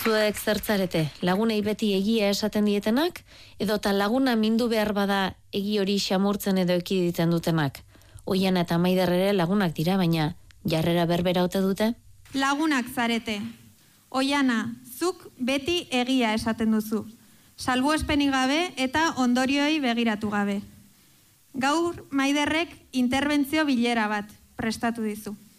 Zuek zertzarete, lagunei beti egia esaten dietenak, edota laguna mindu behar bada egi hori xamurtzen edo ekiditen dutenak. Oiana eta Maider ere lagunak dira, baina jarrera berbera ote dute? Lagunak zarete. Oiana, zuk beti egia esaten duzu. Salbuespenik gabe eta ondorioi begiratu gabe. Gaur Maiderrek interbentzio bilera bat prestatu dizu.